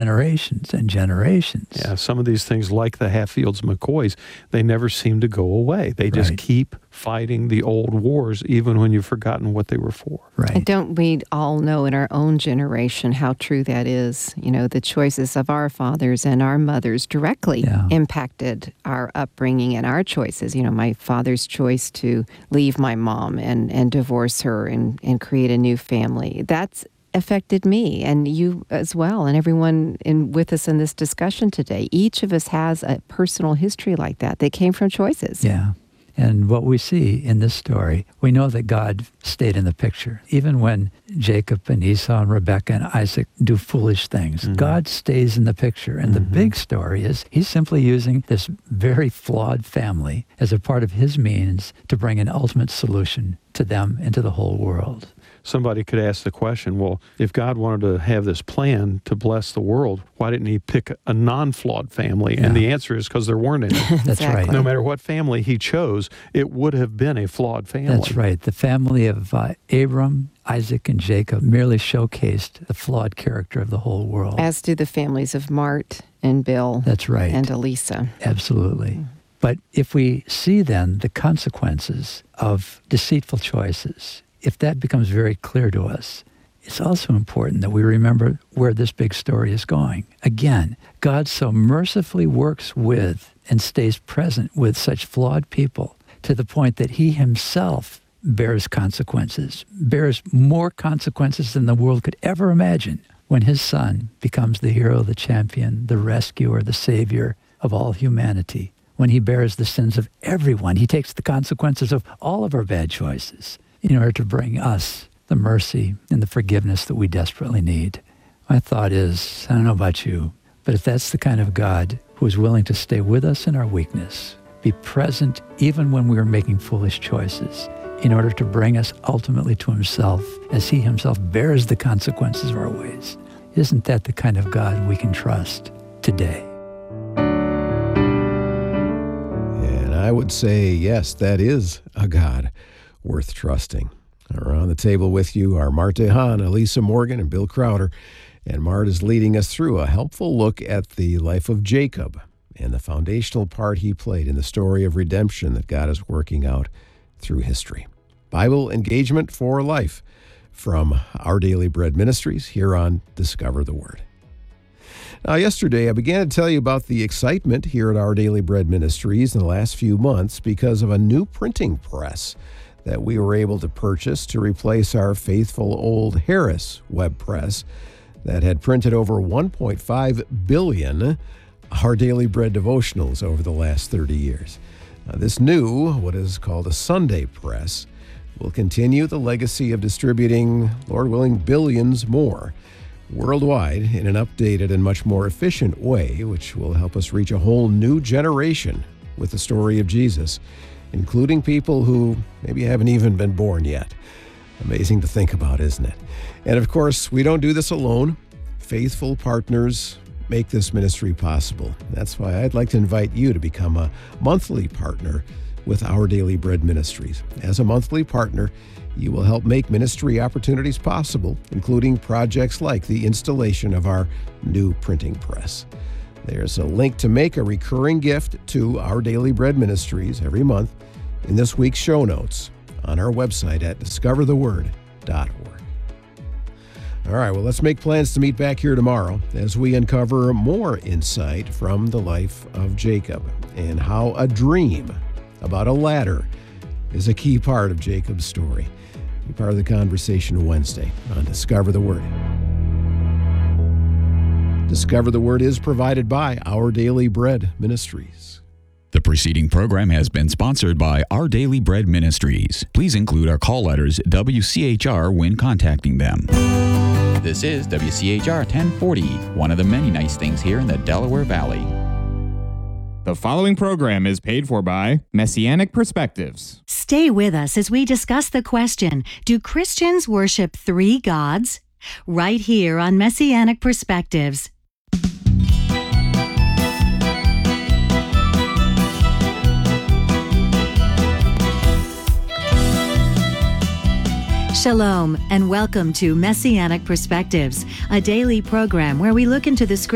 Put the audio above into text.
generations and generations. Yeah, some of these things, like the Hatfields, McCoys, they never seem to go away. They just keep fighting the old wars, even when you've forgotten what they were for. Right. And don't we all know in our own generation how true that is? You know, the choices of our fathers and our mothers directly impacted our upbringing and our choices. You know, my father's choice to leave my mom and divorce her and create a new family. That's affected me and you as well, and everyone with us in this discussion today. Each of us has a personal history like that. They came from choices. Yeah. And what we see in this story, we know that God stayed in the picture. Even when Jacob and Esau and Rebekah and Isaac do foolish things, God stays in the picture. And the big story is he's simply using this very flawed family as a part of his means to bring an ultimate solution to them and to the whole world. Somebody could ask the question, well, if God wanted to have this plan to bless the world, why didn't he pick a non-flawed family? And the answer is because there weren't any. That's right. No matter what family he chose, it would have been a flawed family. That's right. The family of Abram, Isaac, and Jacob merely showcased the flawed character of the whole world. As do the families of Mart and Bill. That's right. And Elisa. Absolutely. But if we see then the consequences of deceitful choices, if that becomes very clear to us, it's also important that we remember where this big story is going. Again, God so mercifully works with and stays present with such flawed people to the point that he himself bears consequences, bears more consequences than the world could ever imagine when his son becomes the hero, the champion, the rescuer, the savior of all humanity. When he bears the sins of everyone, he takes the consequences of all of our bad choices in order to bring us the mercy and the forgiveness that we desperately need. My thought is, I don't know about you, but if that's the kind of God who is willing to stay with us in our weakness, be present even when we are making foolish choices, in order to bring us ultimately to himself as he himself bears the consequences of our ways, isn't that the kind of God we can trust today? And I would say, yes, that is a God worth trusting. Around the table with you are Mart DeHaan, Elisa Morgan, and Bill Crowder. And Mart is leading us through a helpful look at the life of Jacob and the foundational part he played in the story of redemption that God is working out through history. Bible engagement for life from Our Daily Bread Ministries here on Discover the Word. Now, yesterday I began to tell you about the excitement here at Our Daily Bread Ministries in the last few months because of a new printing press that we were able to purchase to replace our faithful old Harris web press that had printed over 1.5 billion Our Daily Bread devotionals over the last 30 years. This new, what is called a Sunday press, will continue the legacy of distributing, Lord willing, billions more worldwide in an updated and much more efficient way, which will help us reach a whole new generation with the story of Jesus, including people who maybe haven't even been born yet. Amazing to think about, isn't it? And of course, we don't do this alone. Faithful partners make this ministry possible. That's why I'd like to invite you to become a monthly partner with Our Daily Bread Ministries. As a monthly partner, you will help make ministry opportunities possible, including projects like the installation of our new printing press. There's a link to make a recurring gift to Our Daily Bread Ministries every month in this week's show notes on our website at discovertheword.org. All right, well, let's make plans to meet back here tomorrow as we uncover more insight from the life of Jacob and how a dream about a ladder is a key part of Jacob's story. Be part of the conversation Wednesday on Discover the Word. Discover the Word is provided by Our Daily Bread Ministries. The preceding program has been sponsored by Our Daily Bread Ministries. Please include our call letters WCHR when contacting them. This is WCHR 1040, one of the many nice things here in the Delaware Valley. The following program is paid for by Messianic Perspectives. Stay with us as we discuss the question, do Christians worship three gods? Right here on Messianic Perspectives. Shalom, and welcome to Messianic Perspectives, a daily program where we look into the scriptures